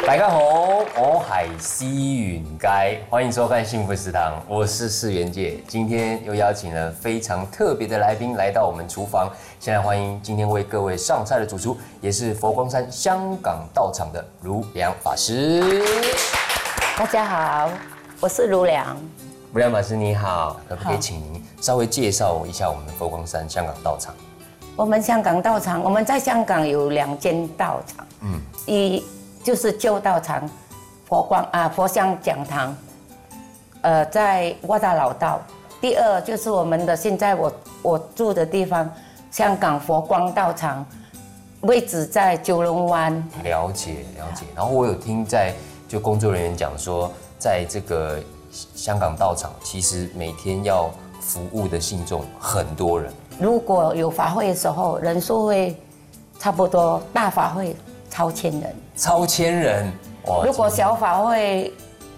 大家好，我是施云该，欢迎收看幸福食堂，我是世元界。今天又邀请了非常特别的来宾来到我们厨房，先来欢迎今天为各位上菜的主厨，也是佛光山香港道场的如良法师。 大家好，我是如良。 如良法师你好，可不可以请您稍微介绍一下我们的佛光山香港道场？ 我们香港道场，我们在香港有2间道场，一就是旧道场，佛香讲堂，在沃大老道。第二就是我们的现在我住的地方，香港佛光道场，位置在九龙湾。 了解。然后我有听就工作人员讲说，在这个香港道场，其实每天要服务的信众很多人。 如果有法会的时候，人数会差不多，大法会超1000人。 超1000人哇！ 如果小法会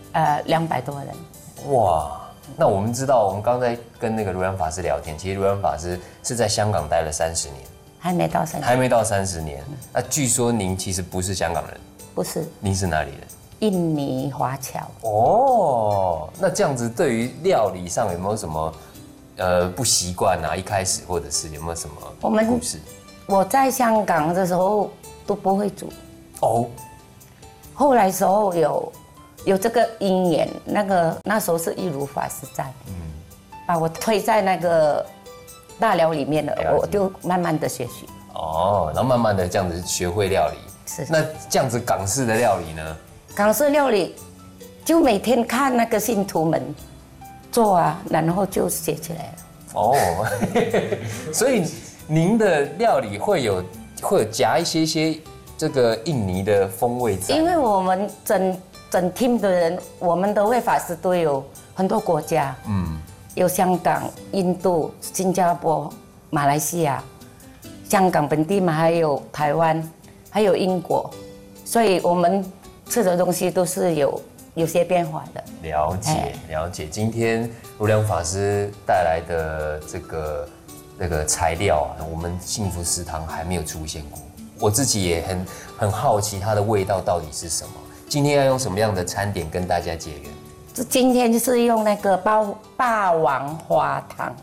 ，200多人。 哇！那我们知道，我们刚才跟那个如良法师聊天，其实如良法师是在香港待了30年， 还没到30年。 还没到30年。那据说您其实不是香港人， 不是。 您是哪里人？ 印尼华侨。 哦，那这样子对于料理上有没有什么不习惯啊？一开始或者是有没有什么故事？ 我在香港的时候都不会煮。 哦。 后来时候有这个因缘，那时候是一如法师在，把我推在那个大寮里面了，我就慢慢的学习。 哦，然后慢慢的这样子学会料理。 是。 那这样子港式的料理呢？ 港式料理就每天看那个信徒们做啊，然后就写起来了。哦， 所以您的料理会有夹一些这个印尼的风味在。 因为我们整 team 的人，我们的法师都有很多国家，有香港、印度、新加坡、马来西亚，香港本地嘛，还有台湾，还有英国，所以我们吃的东西都是有些变化的。 了解。今天如良法师带来的这个材料啊，我们幸福食堂还没有出现过。我自己也很好奇它的味道到底是什么。今天要用什么样的餐点跟大家结缘？ 今天就是用那个霸王花汤。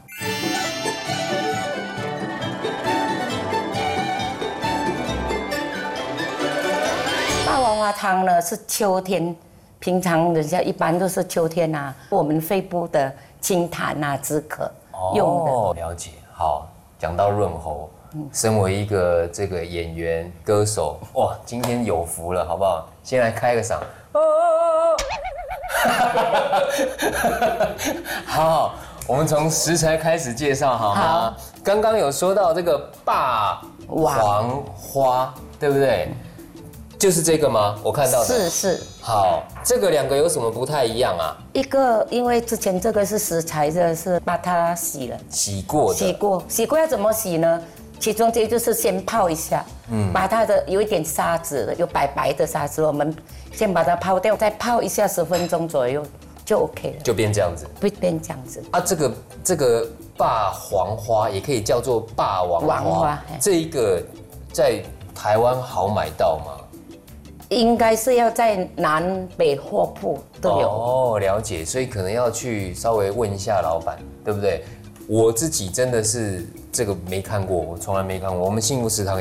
霸王花汤呢是秋天，平常人家一般都是秋天啊，我们肺部的清痰啊、止渴用的。 哦，了解。好，讲到润喉，身为一个这个演员歌手，哇，今天有福了，好不好？先来开个嗓。好，我们从食材开始介绍好吗？好。刚刚有说到这个霸王花，对不对？就是这个吗？我看到的。是。好，这个2个有什么不太一样啊？ 一个因为之前这个是食材，这是把它洗了， 洗过的。 洗过要怎么洗呢？其中这就是先泡一下，把它的有一点沙子的，有白的沙子，我们先把它泡掉，再泡一下10分钟左右就 OK 了， 就变这样子， 变这样子啊。这个霸黄花也可以叫做霸王花，这一个在台湾好买到吗？ 应该是要在南北货铺都有。 哦，了解，所以可能要去稍微问一下老板，对不对？我自己真的是这个没看过，我从来没看过。我们幸福食堂